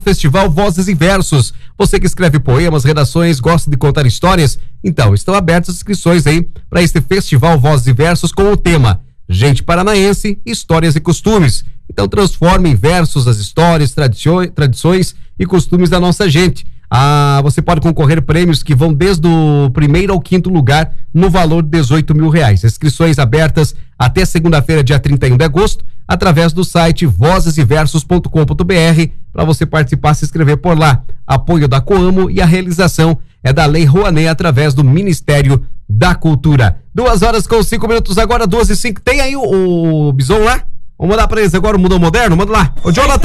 Festival Vozes e Versos. Você que escreve poemas, redações, gosta de contar histórias, então estão abertas as inscrições aí para este Festival Vozes e Versos com o tema Gente Paranaense, Histórias e Costumes. Então transforme em versos as histórias, tradições e costumes da nossa gente. Você pode concorrer a prêmios que vão desde o primeiro ao quinto lugar no valor de R$18 mil. Inscrições abertas até segunda-feira, dia 31 de agosto, através do site vozeseversos.com.br, para você participar, se inscrever por lá. Apoio da Coamo e a realização é da Lei Rouanet através do Ministério da Cultura. 2h05 agora, 12h05. Tem aí o Bison lá? Vamos mandar para eles agora o Mundo Moderno? Manda lá. Ô, Jonathan.